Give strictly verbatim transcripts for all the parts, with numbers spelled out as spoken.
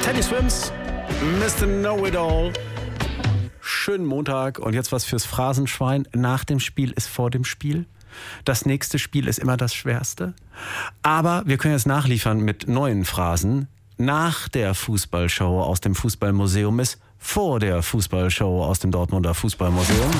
Teddy Swims, Mister Know-It-All. Schönen Montag und jetzt was fürs Phrasenschwein. Nach dem Spiel ist vor dem Spiel. Das nächste Spiel ist immer das Schwerste. Aber wir können jetzt nachliefern mit neuen Phrasen. Nach der Fußballshow aus dem Fußballmuseum ist vor der Fußballshow aus dem Dortmunder Fußballmuseum.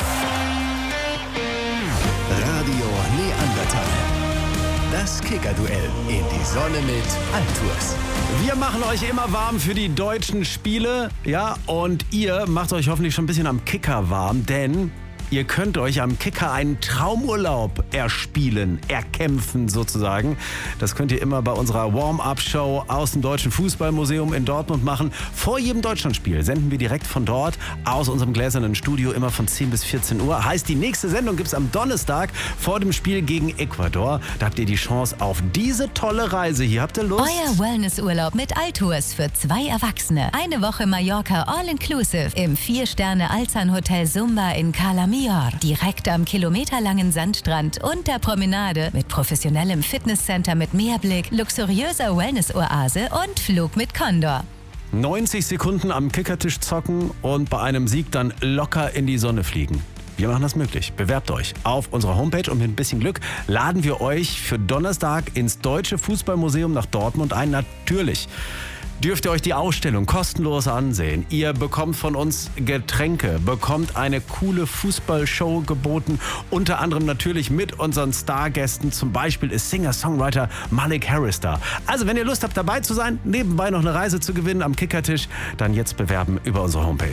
Radio Neandertal. Das Kicker-Duell in die Sonne mit Altours. Wir machen euch immer warm für die deutschen Spiele. Ja, und ihr macht euch hoffentlich schon ein bisschen am Kicker warm, denn ihr könnt euch am Kicker einen Traumurlaub erspielen, erkämpfen sozusagen. Das könnt ihr immer bei unserer Warm-Up-Show aus dem Deutschen Fußballmuseum in Dortmund machen. Vor jedem Deutschlandspiel senden wir direkt von dort aus unserem gläsernen Studio immer von zehn bis vierzehn Uhr. Heißt, die nächste Sendung gibt es am Donnerstag vor dem Spiel gegen Ecuador. Da habt ihr die Chance auf diese tolle Reise. Hier habt ihr Lust? Euer Wellnessurlaub mit Altours für zwei Erwachsene. Eine Woche Mallorca All-Inclusive im vier-Sterne-Alzan-Hotel Sumba in Calamia. Direkt am kilometerlangen Sandstrand und der Promenade mit professionellem Fitnesscenter mit Meerblick, luxuriöser Wellness-Oase und Flug mit Condor. neunzig Sekunden am Kickertisch zocken und bei einem Sieg dann locker in die Sonne fliegen. Wir machen das möglich. Bewerbt euch auf unserer Homepage und mit ein bisschen Glück laden wir euch für Donnerstag ins Deutsche Fußballmuseum nach Dortmund ein. Natürlich dürft ihr euch die Ausstellung kostenlos ansehen. Ihr bekommt von uns Getränke, bekommt eine coole Fußballshow geboten, unter anderem natürlich mit unseren Stargästen. Zum Beispiel ist Singer-Songwriter Malik Harris da. Also wenn ihr Lust habt, dabei zu sein, nebenbei noch eine Reise zu gewinnen am Kickertisch, dann jetzt bewerben über unsere Homepage.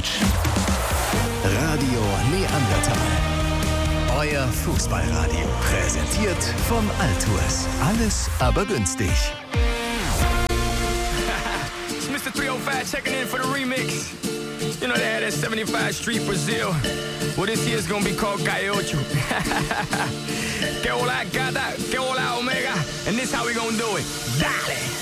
Radio Neandertal. Euer Fußballradio. Präsentiert vom Altours. Alles aber günstig. Mister three oh five checking in for the remix. You know they had that seventy-five Street Brazil. Well, this year's gonna be called Calle Ocho. Que hola gata, que hola omega. And this how we gonna do it. Dale!